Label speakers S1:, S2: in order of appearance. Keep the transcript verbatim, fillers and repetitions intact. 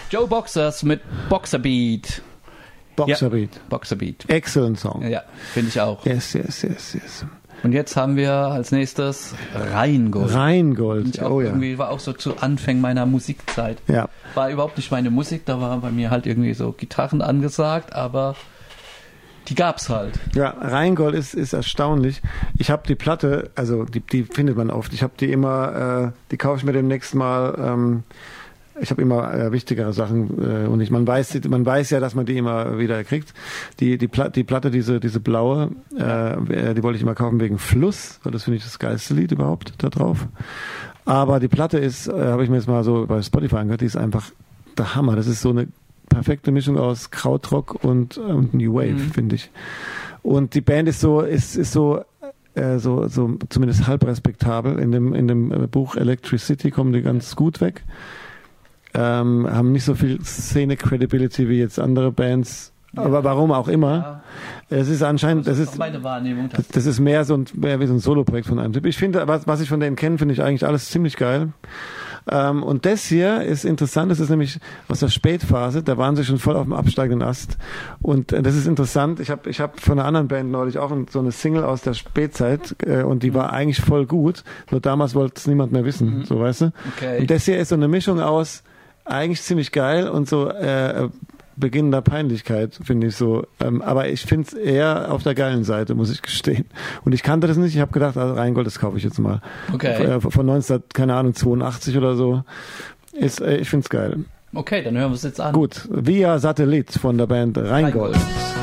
S1: Joe Boxers mit Boxerbeat.
S2: Boxerbeat.
S1: Ja, Boxerbeat.
S2: Excellent Song.
S1: Ja, finde ich auch.
S2: Yes, yes, yes, yes.
S1: Und jetzt haben wir als nächstes Rheingold.
S2: Rheingold,
S1: ich auch
S2: oh ja.
S1: Irgendwie war auch so zu Anfängen meiner Musikzeit.
S2: Ja.
S1: War überhaupt nicht meine Musik, da war bei mir halt irgendwie so Gitarren angesagt, aber die gab's halt.
S2: Ja, Rheingold ist, ist erstaunlich. Ich habe die Platte, also die, die findet man oft, ich habe die immer, äh, die kaufe ich mir demnächst mal, ähm, ich habe immer äh, wichtigere Sachen äh, und ich, man weiß, man weiß ja, dass man die immer wieder kriegt. Die die, Pla- die Platte, diese diese blaue, äh, die wollte ich immer kaufen wegen Fluss, weil das finde ich das geilste Lied überhaupt da drauf. Aber die Platte ist, äh, habe ich mir jetzt mal so bei Spotify angehört, die ist einfach der Hammer. Das ist so eine perfekte Mischung aus Krautrock und, und New Wave, mhm. finde ich. Und die Band ist so ist ist so äh, so so zumindest halb respektabel. In dem in dem Buch Electricity kommen die ganz gut weg. Ähm, haben nicht so viel Szene-Credibility wie jetzt andere Bands, ja. aber warum auch immer. Ja. Es ist anscheinend, das, das ist
S1: meine Wahrnehmung.
S2: Das, das ist mehr so ein, mehr wie so ein Solo-Projekt von einem Typ. Ich finde, was, was ich von denen kenne, finde ich eigentlich alles ziemlich geil. Ähm, und das hier ist interessant, das ist nämlich aus der Spätphase, da waren sie schon voll auf dem absteigenden Ast. Und äh, das ist interessant, ich habe ich hab von einer anderen Band neulich auch so eine Single aus der Spätzeit äh, und die war eigentlich voll gut, nur damals wollte es niemand mehr wissen, mhm. so weißt du.
S1: Okay.
S2: Und das hier ist so eine Mischung aus eigentlich ziemlich geil und so äh, beginnender Peinlichkeit, finde ich so. Ähm, aber ich finde es eher auf der geilen Seite, muss ich gestehen. Und ich kannte das nicht. Ich habe gedacht, also Rheingold, das kaufe ich jetzt mal.
S1: Okay.
S2: Äh, von neunzehn, keine Ahnung, zweiundachtzig oder so. Ist, äh, ich finde es geil.
S1: Okay, dann hören wir es jetzt an.
S2: Gut. Via Satellit von der Band Rheingold.
S1: Rheingold.